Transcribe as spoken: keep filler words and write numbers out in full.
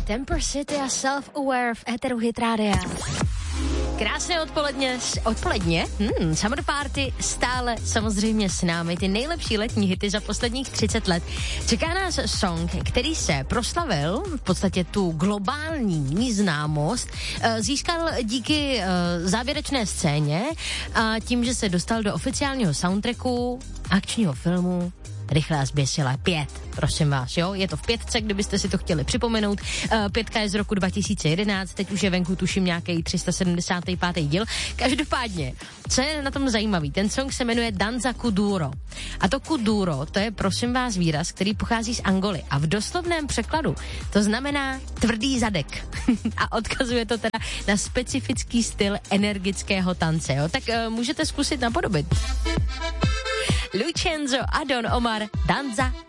Temper City a Self-Aware v éteru Hit Rádia. Krásné odpoledne, odpoledne, hmm, Summer Party stále samozřejmě s námi, ty nejlepší letní hity za posledních třicet let. Čeká nás song, který se proslavil, v podstatě tu globální známost, získal díky závěrečné scéně a tím, že se dostal do oficiálního soundtracku akčního filmu Rychlá zběsila pět, prosím vás, jo, je to v pětce, kdybyste si to chtěli připomenout. Uh, pětka je z roku dva tisíce jedenáct, teď už je venku, tuším, nějaký tři sta sedmdesátý pátý díl. Každopádně, co je na tom zajímavý, ten song se jmenuje Danza Kuduro. A to Kuduro, to je, prosím vás, výraz, který pochází z Angoly. A v doslovném překladu to znamená tvrdý zadek. A odkazuje to teda na specifický styl energického tance, jo. Tak uh, můžete zkusit napodobit. Lucenzo a Don Omar, Danza